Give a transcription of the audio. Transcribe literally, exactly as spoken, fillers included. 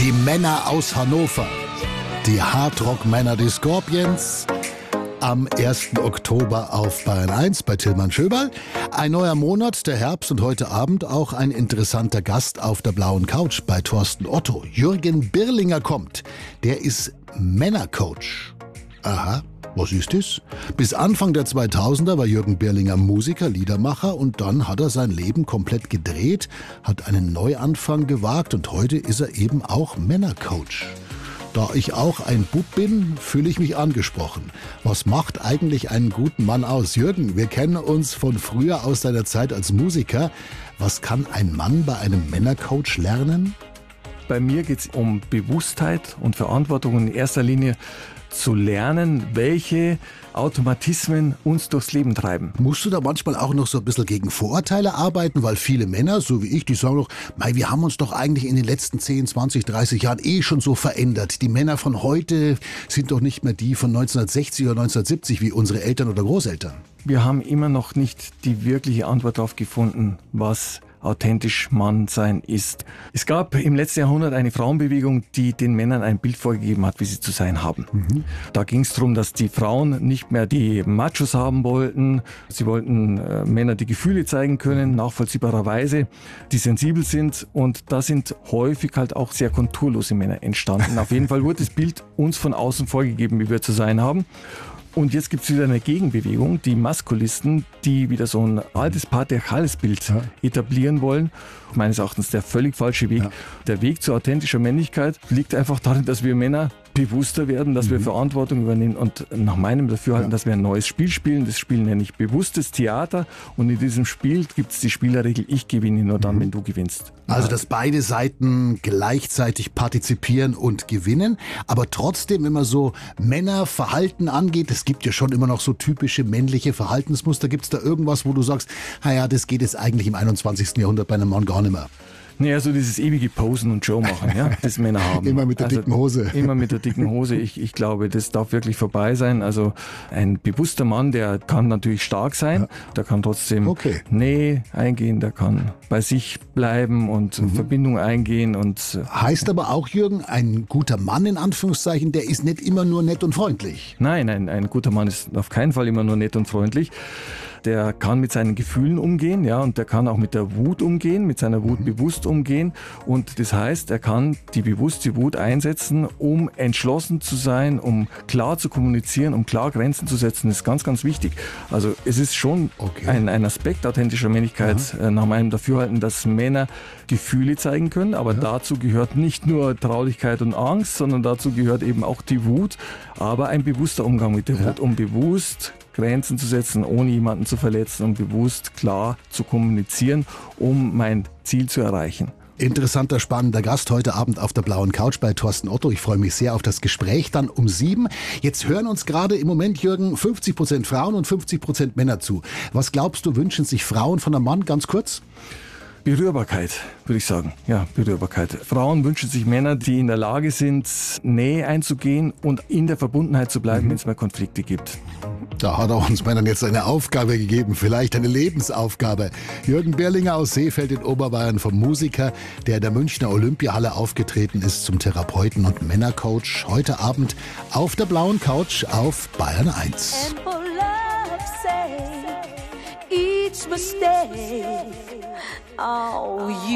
Die Männer aus Hannover. Die Hardrock-Männer des Scorpions. Am ersten Oktober auf Bayern eins bei Tilman Schöberl. Ein neuer Monat, der Herbst, und heute Abend auch ein interessanter Gast auf der blauen Couch bei Thorsten Otto. Jürgen Birlinger kommt. Der ist Männercoach. Aha. Was ist das? Bis Anfang der zweitausender war Jürgen Birlinger Musiker, Liedermacher, und dann hat er sein Leben komplett gedreht, hat einen Neuanfang gewagt und heute ist er eben auch Männercoach. Da ich auch ein Bub bin, fühle ich mich angesprochen. Was macht eigentlich einen guten Mann aus? Jürgen, wir kennen uns von früher aus deiner Zeit als Musiker. Was kann ein Mann bei einem Männercoach lernen? Bei mir geht es um Bewusstheit und Verantwortung und in erster Linie zu lernen, welche Automatismen uns durchs Leben treiben. Musst du da manchmal auch noch so ein bisschen gegen Vorurteile arbeiten? Weil viele Männer, so wie ich, die sagen doch, mei, wir haben uns doch eigentlich in den letzten zehn, zwanzig, dreißig Jahren eh schon so verändert. Die Männer von heute sind doch nicht mehr die von neunzehnhundertsechzig oder neunzehnhundertsiebzig wie unsere Eltern oder Großeltern. Wir haben immer noch nicht die wirkliche Antwort darauf gefunden, was authentisch Mann sein ist. Es gab im letzten Jahrhundert eine Frauenbewegung, die den Männern ein Bild vorgegeben hat, wie sie zu sein haben. Mhm. Da ging es darum, dass die Frauen nicht mehr die Machos haben wollten. Sie wollten äh, Männer, die Gefühle zeigen können, nachvollziehbarerweise, die sensibel sind. Und da sind häufig halt auch sehr konturlose Männer entstanden. Auf jeden Fall wurde das Bild uns von außen vorgegeben, wie wir zu sein haben. Und jetzt gibt es wieder eine Gegenbewegung, die Maskulisten, die wieder so ein altes patriarchales Bild ja. etablieren wollen. Meines Erachtens der völlig falsche Weg. Ja. Der Weg zu authentischer Männlichkeit liegt einfach darin, dass wir Männer bewusster werden, dass mhm. wir Verantwortung übernehmen und nach meinem Dafürhalten, ja. dass wir ein neues Spiel spielen. Das Spiel nenne ich bewusstes Theater, und in diesem Spiel gibt es die Spielerregel, ich gewinne nur dann, mhm. wenn du gewinnst. Also, dass beide Seiten gleichzeitig partizipieren und gewinnen, aber trotzdem immer so Männerverhalten angeht. Es gibt ja schon immer noch so typische männliche Verhaltensmuster. Gibt es da irgendwas, wo du sagst, naja, das geht jetzt eigentlich im einundzwanzigsten Jahrhundert bei einem Mann gar nicht mehr? Naja, so dieses ewige Posen und Show machen, ja, das Männer haben. Immer mit der also, dicken Hose. Immer mit der dicken Hose. Ich, ich glaube, das darf wirklich vorbei sein. Also ein bewusster Mann, der kann natürlich stark sein, ja. der kann trotzdem okay. Nähe eingehen, der kann bei sich bleiben und mhm. Verbindung eingehen. Und heißt aber auch, Jürgen, ein guter Mann in Anführungszeichen, der ist nicht immer nur nett und freundlich. Nein, ein, ein guter Mann ist auf keinen Fall immer nur nett und freundlich. Der kann mit seinen Gefühlen umgehen, ja, und der kann auch mit der Wut umgehen, mit seiner Wut mhm. bewusst umgehen. Und das heißt, er kann die bewusste Wut einsetzen, um entschlossen zu sein, um klar zu kommunizieren, um klar Grenzen zu setzen. Das ist ganz, ganz wichtig. Also es ist schon okay. ein, ein Aspekt authentischer Männlichkeit ja. nach meinem Dafürhalten, dass Männer Gefühle zeigen können. Aber ja. dazu gehört nicht nur Traurigkeit und Angst, sondern dazu gehört eben auch die Wut, aber ein bewusster Umgang mit der ja. Wut, um bewusst Grenzen zu setzen, ohne jemanden zu verletzen und bewusst klar zu kommunizieren, um mein Ziel zu erreichen. Interessanter, spannender Gast heute Abend auf der blauen Couch bei Thorsten Otto. Ich freue mich sehr auf das Gespräch dann um sieben. Jetzt hören uns gerade im Moment, Jürgen, fünfzig Prozent Frauen und fünfzig Prozent Männer zu. Was glaubst du, wünschen sich Frauen von einem Mann, ganz kurz? Berührbarkeit, würde ich sagen. Ja, Berührbarkeit. Frauen wünschen sich Männer, die in der Lage sind, Nähe einzugehen und in der Verbundenheit zu bleiben, mhm. wenn es mal Konflikte gibt. Da hat er uns Männern jetzt eine Aufgabe gegeben, vielleicht eine Lebensaufgabe. Jürgen Birlinger aus Seefeld in Oberbayern, vom Musiker, der in der Münchner Olympiahalle aufgetreten ist, zum Therapeuten und Männercoach. Heute Abend auf der blauen Couch auf Bayern eins. And for love's sake, each mistake, oh, you